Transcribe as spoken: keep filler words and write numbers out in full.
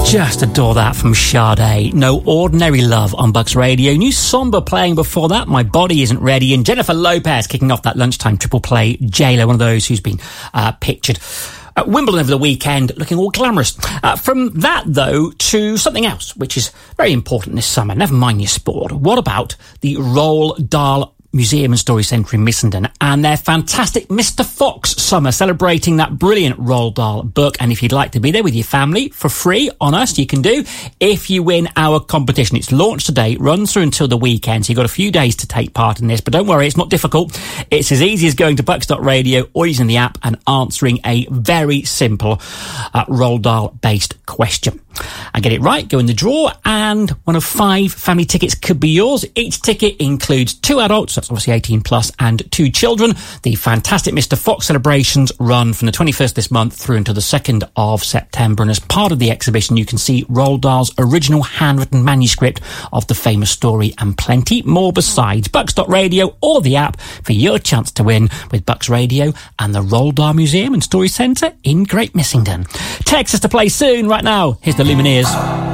Just adore that from Sade. No Ordinary Love on Bucks Radio. New Somber playing before that, My Body Isn't Ready. And Jennifer Lopez kicking off that lunchtime triple play, J-Lo, one of those who's been uh, pictured at Wimbledon over the weekend, looking all glamorous. Uh, from that, though, to something else, which is very important this summer. Never mind your sport. What about the Roald Dahl Museum and Story Centre in Missenden and their fantastic Mister Fox summer, celebrating that brilliant Roald Dahl book? And if you'd like to be there with your family for free on us, you can do if you win our competition. It's launched today, runs through until the weekend, so you've got a few days to take part in this, but don't worry, it's not difficult. It's as easy as going to bucks dot radio or using the app and answering a very simple uh, Roald Dahl based question. And get it right, go in the draw, and one of five family tickets could be yours. Each ticket includes two adults, that's obviously eighteen plus, and two children. The fantastic Mister Fox celebrations run from the twenty-first this month through until the second of September. And as part of the exhibition, you can see Roald Dahl's original handwritten manuscript of the famous story and plenty more besides. bucks dot radio or the app for your chance to win with Bucks Radio and the Roald Dahl Museum and Story Centre in Great Missington. Text us to play soon. Right now, here's the Lumineers.